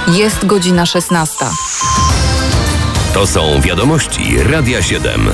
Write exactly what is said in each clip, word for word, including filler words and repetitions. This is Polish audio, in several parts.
Jest godzina szesnasta. To są wiadomości Radia siedem.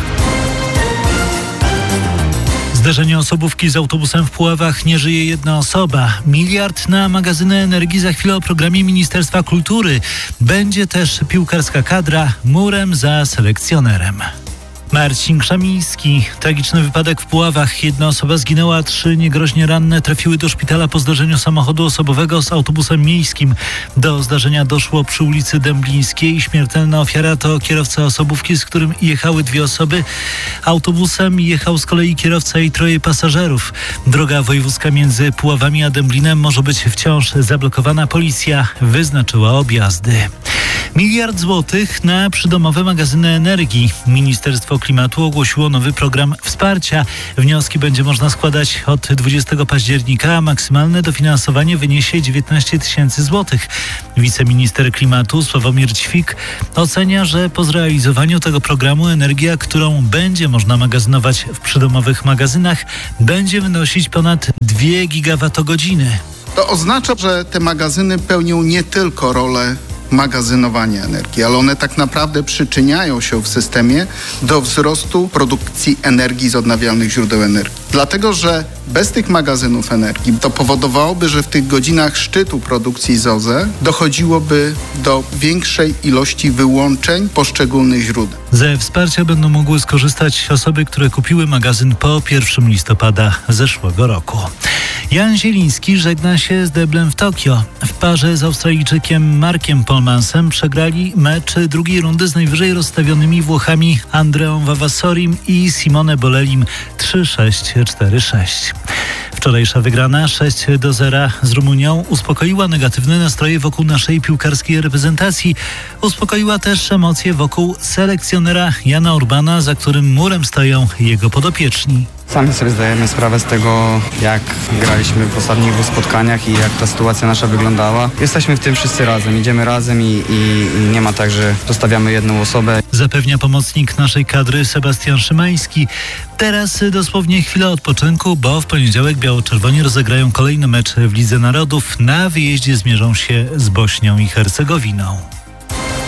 Zderzenie osobówki z autobusem w Puławach, nie żyje jedna osoba. Miliard na magazyny energii, za chwilę o programie Ministerstwa Kultury. Będzie też piłkarska kadra, murem za selekcjonerem. Marcin Krzemiński. Tragiczny wypadek w Puławach. Jedna osoba zginęła, a trzy niegroźnie ranne trafiły do szpitala po zdarzeniu samochodu osobowego z autobusem miejskim. Do zdarzenia doszło przy ulicy Dęblińskiej. Śmiertelna ofiara to kierowca osobówki, z którym jechały dwie osoby. Autobusem jechał z kolei kierowca i troje pasażerów. Droga wojewódzka między Puławami a Dęblinem może być wciąż zablokowana. Policja wyznaczyła objazdy. Miliard złotych na przydomowe magazyny energii. Ministerstwo Klimatu ogłosiło nowy program wsparcia. Wnioski będzie można składać od dwudziestego października, a maksymalne dofinansowanie wyniesie dziewiętnaście tysięcy złotych. Wiceminister klimatu Sławomir Ćwik ocenia, że po zrealizowaniu tego programu energia, którą będzie można magazynować w przydomowych magazynach, będzie wynosić ponad dwie gigawatogodziny. To oznacza, że te magazyny pełnią nie tylko rolę magazynowania energii, ale one tak naprawdę przyczyniają się w systemie do wzrostu produkcji energii z odnawialnych źródeł energii. Dlatego, że bez tych magazynów energii to powodowałoby, że w tych godzinach szczytu produkcji z O Z E dochodziłoby do większej ilości wyłączeń poszczególnych źródeł. Ze wsparcia będą mogły skorzystać osoby, które kupiły magazyn po pierwszego listopada zeszłego roku. Jan Zieliński żegna się z deblem w Tokio. W parze z Australijczykiem Markiem Polmansem przegrali mecz drugiej rundy z najwyżej rozstawionymi Włochami Andreą Vavasorim i Simone Bolelim trzy sześć cztery sześć. Wczorajsza wygrana sześć do zera z Rumunią uspokoiła negatywne nastroje wokół naszej piłkarskiej reprezentacji. Uspokoiła też emocje wokół selekcjonera Jana Urbana, za którym murem stoją jego podopieczni. Sami sobie zdajemy sprawę z tego, jak graliśmy w ostatnich dwóch spotkaniach i jak ta sytuacja nasza wyglądała. Jesteśmy w tym wszyscy razem, idziemy razem i, i, i nie ma tak, że zostawiamy jedną osobę. Zapewnia pomocnik naszej kadry Sebastian Szymański. Teraz dosłownie chwila odpoczynku, bo w poniedziałek biało-czerwoni rozegrają kolejny mecz w Lidze Narodów. Na wyjeździe zmierzą się z Bośnią i Hercegowiną.